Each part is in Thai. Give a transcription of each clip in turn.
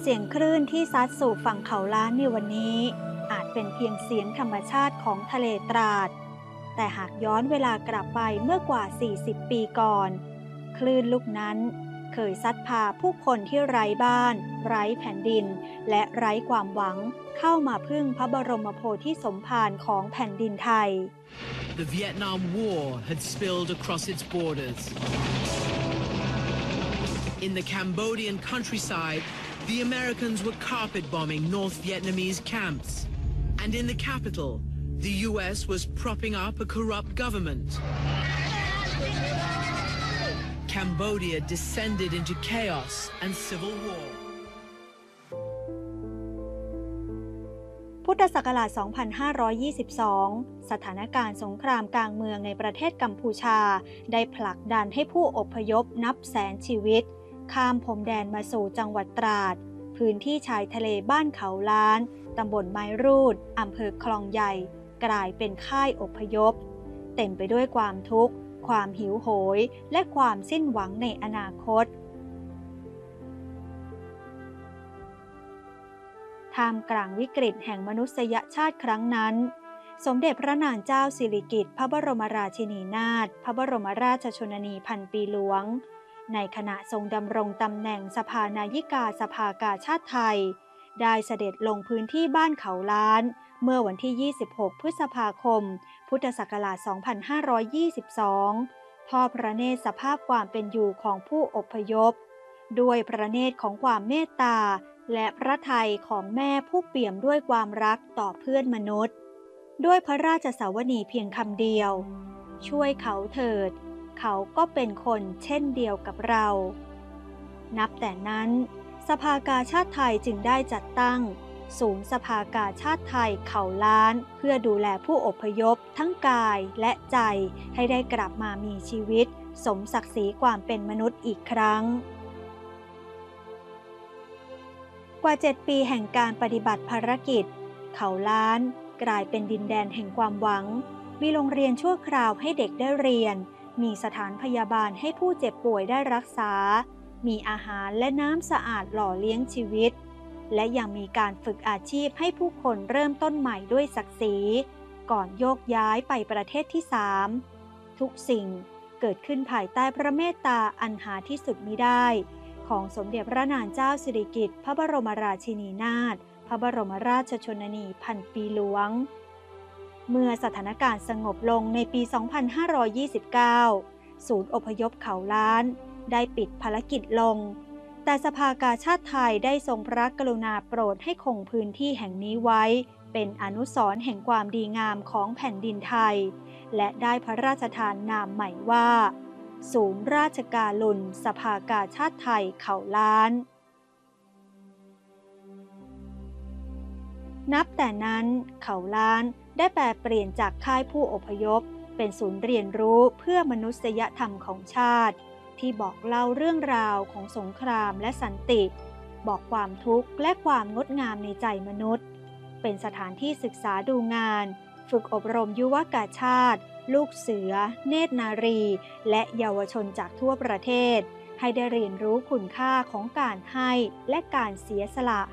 เสียงคลื่นที่ซัดสู่ฝั่งเขาล้านในวันนี้อาจเป็นเพียงเสียงธรรมชาติของทะเลตราดแต่หากย้อนเวลากลับไปเมื่อกว่า40ปีก่อนคลื่นลูกนั้นเคยซัดพาผู้คนที่ไร้บ้านไร้แผ่นดินและไร้ความหวังเข้ามาพึ่งพระบรมโพธิสมภารของแผ่นดินไทย The Vietnam War had spilled across its borders. In the Cambodian countryside, the Americans were carpet bombing North Vietnamese camps. And in the capital, the US was propping up a corrupt government. Cambodia descended into chaos and civil war. พุทธศักราช 2522 สถานการณ์สงครามกลางเมืองในประเทศกัมพูชาได้ผลักดันให้ผู้อพยพนับแสนชีวิตข้ามพรมแดนมาสู่จังหวัดตราดพื้นที่ชายทะเลบ้านเขาล้านตำบลไม้รูดอำเภอคลองใหญ่กลายเป็นค่ายอพยพเต็มไปด้วยความทุกข์ความหิวโหยและความสิ้นหวังในอนาคตท่ามกลางวิกฤตแห่งมนุษยชาติครั้งนั้นสมเด็จพระนางเจ้าสิริกิติ์พระบรมราชินีนาถพระบรมราชชนนีพันปีหลวงในขณะทรงดำรงตำแหน่งสภานายิกาสภากาชาดไทยได้เสด็จลงพื้นที่บ้านเขาล้านเมื่อวันที่ 26 พฤษภาคม พุทธศักราช 2522 ทอดพระเนตรสภาพความเป็นอยู่ของผู้อพยพด้วยพระเนตรของความเมตตาและพระทัยของแม่ผู้เปี่ยมด้วยความรักต่อเพื่อนมนุษย์ด้วยพระราชสาวนีเพียงคำเดียวช่วยเขาเถิดเขาก็เป็นคนเช่นเดียวกับเรานับแต่นั้นสภากาชาดไทยจึงได้จัดตั้งศูนย์สภากาชาดไทยเขาล้านเพื่อดูแลผู้อพยพทั้งกายและใจให้ได้กลับมามีชีวิตสมศักดิ์ศรีความเป็นมนุษย์อีกครั้งกว่า7 ปีแห่งการปฏิบัติภารกิจเขาล้านกลายเป็นดินแดนแห่งความหวังมีโรงเรียนชั่วคราวให้เด็กได้เรียนมีสถานพยาบาลให้ผู้เจ็บป่วยได้รักษามีอาหารและน้ำสะอาดหล่อเลี้ยงชีวิตและยังมีการฝึกอาชีพให้ผู้คนเริ่มต้นใหม่ด้วยศักดิ์ศรีก่อนโยกย้ายไปประเทศที่3ทุกสิ่งเกิดขึ้นภายใต้พระเมตตาอันหาที่สุดมิได้ของสมเด็จพระนางเจ้าสิริกิติ์พระบรมราชินีนาถพระบรมราชชนนีพันปีหลวงเมื่อสถานการณ์สงบลงในปี 2529 ศูนย์อพยพเขาล้านได้ปิดภารกิจลงแต่สภากาชาดไทยได้ทรงพระกรุณาโปรดให้คงพื้นที่แห่งนี้ไว้เป็นอนุสรณ์แห่งความดีงามของแผ่นดินไทยและได้พระราชทานนามใหม่ว่าศูนย์ราชการุณสภากาชาดไทยเขาล้านนับแต่นั้นเขาล้านได้แปลเปลี่ยนจากค่ายผู้อพยพเป็นศูนย์เรียนรู้เพื่อมนุษยธรรมของชาติที่บอกเล่าเรื่องราวของสงครามและสันติบอกความทุกข์และความงดงามในใจมนุษย์เป็นสถานที่ศึกษาดูงานฝึกอบรมยุวกาชาติลูกเสือเนตรนารีและเยาวชนจากทั่วประเทศให้ได้เรียนรู้คุณค่าของการให้และการเสียสละ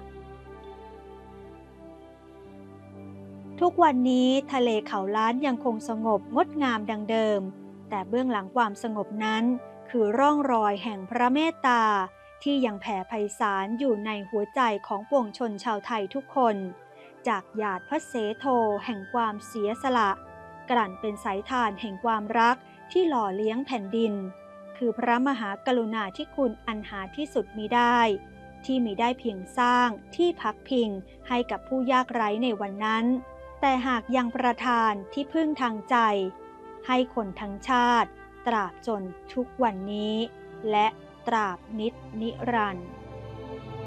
ทุกวันนี้ทะเลเขาล้านยังคงสงบงดงามดังเดิมแต่เบื้องหลังความสงบนั้นคือร่องรอยแห่งพระเมตตาที่ยังแผ่ไพศาลอยู่ในหัวใจของปวงชนชาวไทยทุกคนจากหยาดพระเสโทแห่งความเสียสละกลั่นเป็นสายทานแห่งความรักที่หล่อเลี้ยงแผ่นดินคือพระมหากรุณาธิคุณอันหาที่สุดมิได้ที่มิได้เพียงสร้างที่พักพิงให้กับผู้ยากไร้ในวันนั้นแต่หากยังประทานที่พึ่งทางใจให้คนทั้งชาติตราบจนทุกวันนี้และตราบนิจนิรันดร์